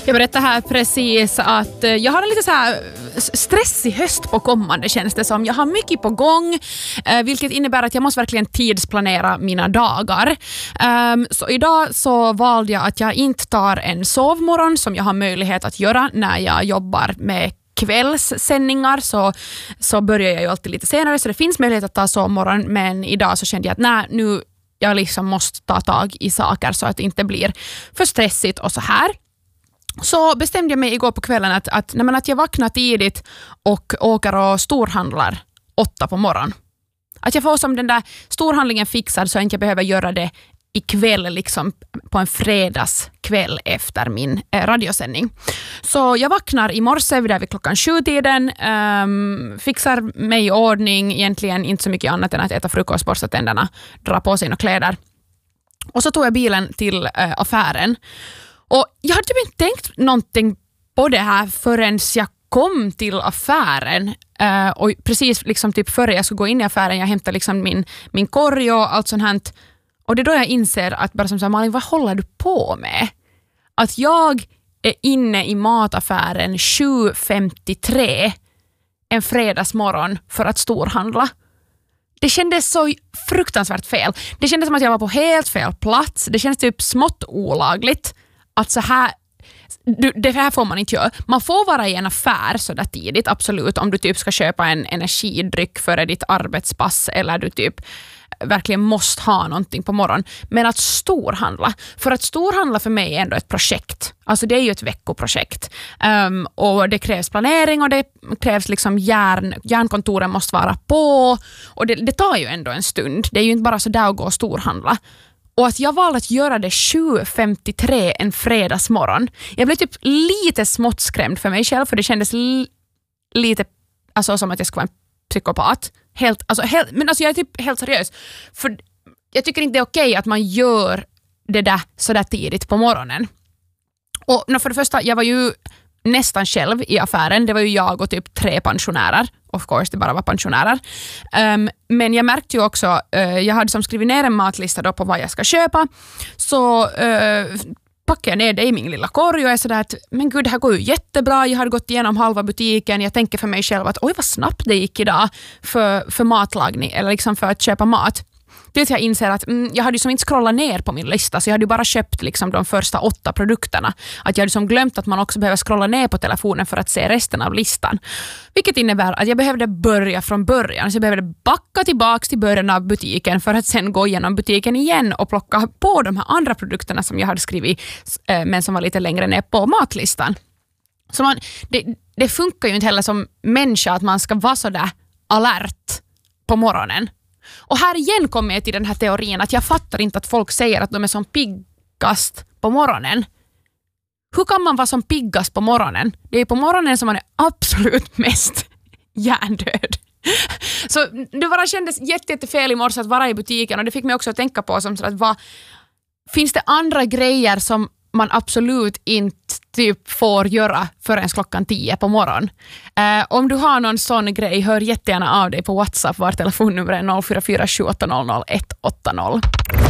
Jag berättar här precis att jag har en lite så här stressig höst på kommande, känns det som. Jag har mycket på gång, vilket innebär att jag måste verkligen tidsplanera mina dagar. Så idag så valde jag att jag inte tar en sovmorgon som jag har möjlighet att göra när jag jobbar med kvällssändningar, så börjar jag ju alltid lite senare, så det finns möjlighet att ta sovmorgon, men idag så kände jag att nu jag liksom måste ta tag i saker så att det inte blir för stressigt och så här. Så bestämde jag mig igår på kvällen att jag vaknar tidigt och åker och storhandlar 8 på morgonen. Att jag får som den där storhandlingen fixad så att jag inte behöver göra det ikväll, liksom på en fredagskväll efter min radiosändning. Så jag vaknar i morse vid klockan 7-tiden, fixar mig i ordning, egentligen inte så mycket annat än att äta frukost, borsta tänderna, dra på sig några kläder. Och så tog jag bilen till affären. Och jag hade typ inte tänkt någonting på det här förrän jag kom till affären. Och precis liksom typ före jag skulle gå in i affären, jag hämtade liksom min korg och allt sånt här. Och det är då jag inser att bara som så här, Malin, vad håller du på med? Att jag är inne i mataffären 7:53 en fredagsmorgon för att storhandla. Det kändes så fruktansvärt fel. Det kändes som att jag var på helt fel plats. Det kändes typ smått olagligt att så här, det här får man inte göra. Man får vara i en affär så där tidigt, absolut, om du typ ska köpa en energidryck före ditt arbetspass eller du typ verkligen måste ha någonting på morgonen. Men att storhandla, för mig är ändå ett projekt. Alltså det är ju ett veckoprojekt. Och det krävs planering och det krävs liksom järnkontoren måste vara på. Och det tar ju ändå en stund. Det är ju inte bara så där att gå och storhandla. Och att jag valde att göra det 7:53 en fredagsmorgon. Jag blev typ lite smått skrämd för mig själv, för det kändes lite alltså, som att jag skulle vara en psykopat. Men jag är typ helt seriös. För jag tycker inte det är okej att man gör det där så där tidigt på morgonen. Och för det första, jag var ju nästan själv i affären. Det var ju jag och typ 3 pensionärer. Of course, det bara var pensionärer. Men jag märkte ju också, jag hade som skrivit ner en matlista då på vad jag ska köpa. Så packade jag ner det i min lilla korg och är sådär att, men gud, det här går ju jättebra. Jag hade gått igenom halva butiken. Jag tänker för mig själv att oj, vad snabbt det gick idag för matlagning eller liksom för att köpa mat. Tills jag inser att jag hade ju som inte scrollat ner på min lista, så jag hade ju bara köpt liksom de första 8 produkterna. Att jag hade som glömt att man också behöver scrolla ner på telefonen för att se resten av listan. Vilket innebär att jag behövde börja från början. Så jag behövde backa tillbaks till början av butiken för att sen gå igenom butiken igen och plocka på de här andra produkterna som jag hade skrivit men som var lite längre ner på matlistan. Så det funkar ju inte heller som människa att man ska vara så där alert på morgonen. Och här igen kommer jag till den här teorin att jag fattar inte att folk säger att de är som piggast på morgonen. Hur kan man vara som piggast på morgonen? Det är på morgonen som man är absolut mest hjärndöd. Så det bara kändes jättefel i morse att vara i butiken, och det fick mig också att tänka på som så att finns det andra grejer som man absolut inte typ får göra förrän klockan 10 på morgonen. Om du har någon sån grej, hör jättegärna av dig på WhatsApp, var telefonnummer är 0447800180.